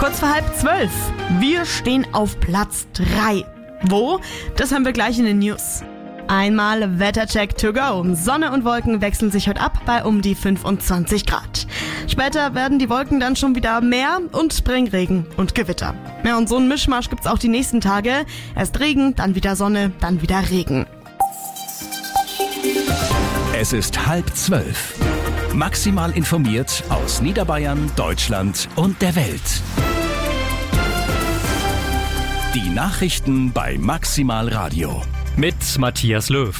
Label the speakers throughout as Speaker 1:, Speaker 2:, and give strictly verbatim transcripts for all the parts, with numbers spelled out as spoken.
Speaker 1: Kurz vor halb zwölf. Wir stehen auf Platz drei. Wo? Das haben wir gleich in den News. Einmal Wettercheck to go. Sonne und Wolken wechseln sich heute ab bei um die fünfundzwanzig Grad. Später werden die Wolken dann schon wieder mehr und bringen Regen und Gewitter. Ja, und so einen Mischmasch gibt's auch die nächsten Tage. Erst Regen, dann wieder Sonne, dann wieder Regen.
Speaker 2: Es ist halb zwölf. Maximal informiert aus Niederbayern, Deutschland und der Welt. Die Nachrichten bei Maximal Radio.
Speaker 3: Mit Matthias Löw.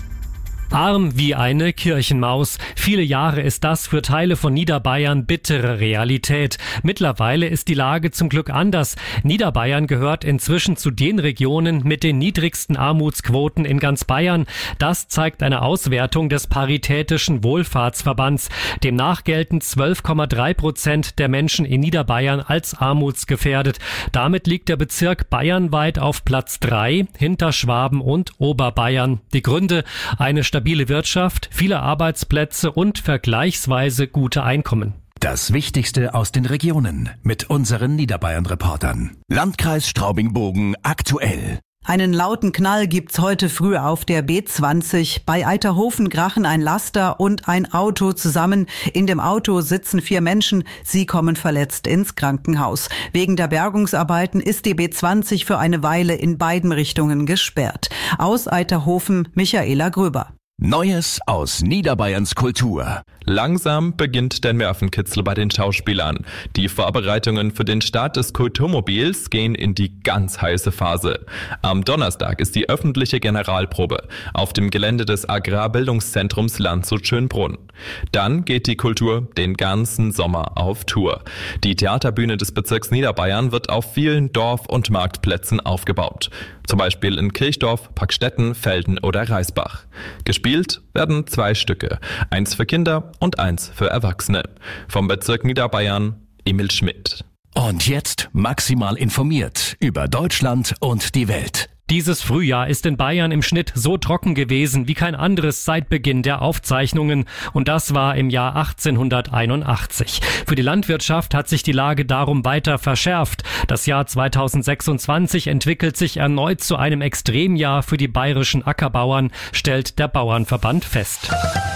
Speaker 3: Arm wie eine Kirchenmaus. Viele Jahre ist das für Teile von Niederbayern bittere Realität. Mittlerweile ist die Lage zum Glück anders. Niederbayern gehört inzwischen zu den Regionen mit den niedrigsten Armutsquoten in ganz Bayern. Das zeigt eine Auswertung des Paritätischen Wohlfahrtsverbands. Demnach gelten zwölf Komma drei Prozent der Menschen in Niederbayern als armutsgefährdet. Damit liegt der Bezirk bayernweit auf Platz drei hinter Schwaben und Oberbayern. Die Gründe: eine stabile Wirtschaft, viele Arbeitsplätze und vergleichsweise gute Einkommen.
Speaker 2: Das Wichtigste aus den Regionen mit unseren Niederbayern-Reportern. Landkreis Straubing-Bogen aktuell.
Speaker 4: Einen lauten Knall gibt's heute früh auf der B zwanzig. Bei Eiterhofen krachen ein Laster und ein Auto zusammen. In dem Auto sitzen vier Menschen. Sie kommen verletzt ins Krankenhaus. Wegen der Bergungsarbeiten ist die B zwanzig für eine Weile in beiden Richtungen gesperrt. Aus Eiterhofen, Michaela Gröber.
Speaker 2: Neues aus Niederbayerns Kultur.
Speaker 5: Langsam beginnt der Nervenkitzel bei den Schauspielern. Die Vorbereitungen für den Start des Kulturmobils gehen in die ganz heiße Phase. Am Donnerstag ist die öffentliche Generalprobe auf dem Gelände des Agrarbildungszentrums Landshut-Schönbrunn. Dann geht die Kultur den ganzen Sommer auf Tour. Die Theaterbühne des Bezirks Niederbayern wird auf vielen Dorf- und Marktplätzen aufgebaut. Zum Beispiel in Kirchdorf, Packstetten, Velden oder Reisbach. Gespielt werden zwei Stücke, eins für Kinder und eins für Erwachsene. Vom Bezirk Niederbayern, Emil Schmidt.
Speaker 2: Und jetzt maximal informiert über Deutschland und die Welt.
Speaker 3: Dieses Frühjahr ist in Bayern im Schnitt so trocken gewesen wie kein anderes seit Beginn der Aufzeichnungen. Und das war im Jahr achtzehnhunderteinundachtzig. Für die Landwirtschaft hat sich die Lage darum weiter verschärft. Das Jahr zweitausendsechsundzwanzig entwickelt sich erneut zu einem Extremjahr für die bayerischen Ackerbauern, stellt der Bauernverband fest.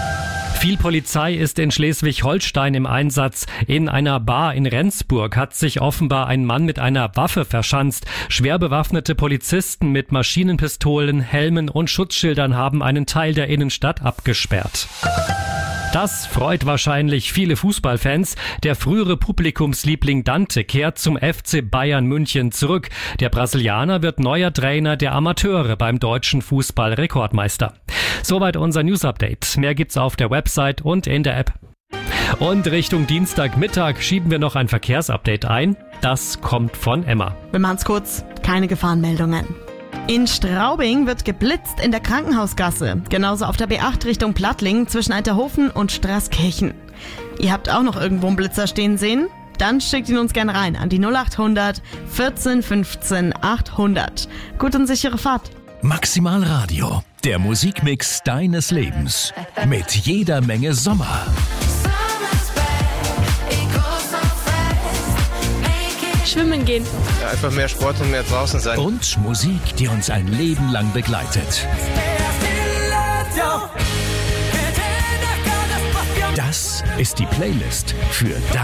Speaker 3: Viel Polizei ist in Schleswig-Holstein im Einsatz. In einer Bar in Rendsburg hat sich offenbar ein Mann mit einer Waffe verschanzt. Schwer bewaffnete Polizisten mit Maschinenpistolen, Helmen und Schutzschildern haben einen Teil der Innenstadt abgesperrt. Das freut wahrscheinlich viele Fußballfans. Der frühere Publikumsliebling Dante kehrt zum F C Bayern München zurück. Der Brasilianer wird neuer Trainer der Amateure beim deutschen Fußball-Rekordmeister. Soweit unser News-Update. Mehr gibt's auf der Website und in der App. Und Richtung Dienstagmittag schieben wir noch ein Verkehrsupdate ein. Das kommt von Emma.
Speaker 1: Wir machen's kurz. Keine Gefahrenmeldungen. In Straubing wird geblitzt in der Krankenhausgasse. Genauso auf der B acht Richtung Plattling zwischen Eiterhofen und Straßkirchen. Ihr habt auch noch irgendwo einen Blitzer stehen sehen? Dann schickt ihn uns gerne rein an die null acht hundert vierzehn fünfzehn achthundert. Gut und sichere Fahrt.
Speaker 2: Maximal Radio, der Musikmix deines Lebens. Mit jeder Menge Sommer.
Speaker 6: Schwimmen gehen.
Speaker 7: Ja, einfach mehr Sport und mehr draußen sein.
Speaker 2: Und Musik, die uns ein Leben lang begleitet. Das ist die Playlist für